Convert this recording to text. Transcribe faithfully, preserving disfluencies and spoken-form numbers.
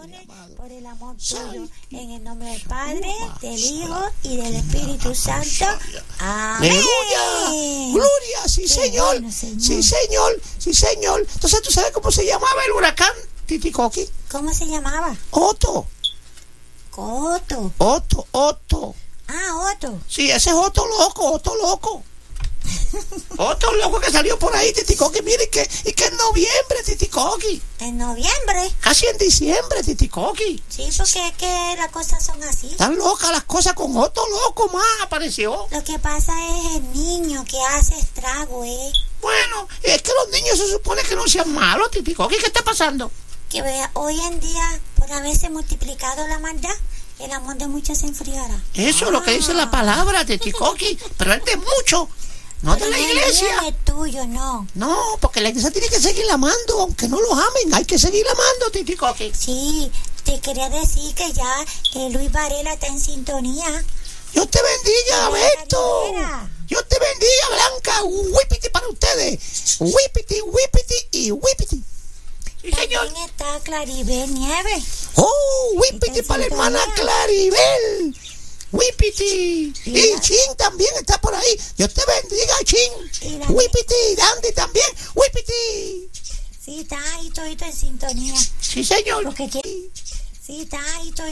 bendiciones por el amor tuyo. En el nombre del Padre, del Hijo y del Espíritu Santo. Amén. ¡Aleluya! ¡Gloria! ¡Sí, señor! Bueno, señor! ¡Sí, señor! ¡Sí, señor! Entonces, ¿tú sabes cómo se llamaba el huracán, Titicoqui? ¿Cómo se llamaba? Otto. Otto. Otto, Otto. Ah, Otto. Sí, ese es Otto loco, Otto loco. Otro loco que salió por ahí, Titicoqui, mire, y que, y que en noviembre, Titicoqui. En noviembre. Casi en diciembre, Titicoqui. Sí, porque es que las cosas son así. Están locas las cosas con Otto loco más apareció. Lo que pasa es el niño que hace estrago, ¿eh? Bueno, es que los niños se supone que no sean malos, Titicoqui. ¿Qué está pasando? Que vea, hoy en día, por haberse multiplicado la maldad, el amor de muchos se enfriará. Eso es lo que dice la palabra, Titicoqui. Pero es de mucho. No de la iglesia. No es tuyo, no. No, porque la iglesia tiene que seguir amando, aunque no los amen. Hay que seguir amando, Titicoqui. Sí, te quería decir que ya eh, Luis Varela está en sintonía. Dios te bendiga, Beto. Rivera. Dios te bendiga, Blanca. Whippity para ustedes. Whippity, whippity y whippity. Sí, señor. También está Claribel Nieves. Oh, whippity para la hermana Claribel. Whippity. Y Y la- Chin también está por ahí. Dios te bendiga, Y Chin. la- Whippity, Dandy también. Whippity. Sí, está ahí todito en sintonía. Sí, señor. Porque quiere- Sí, está ahí todito.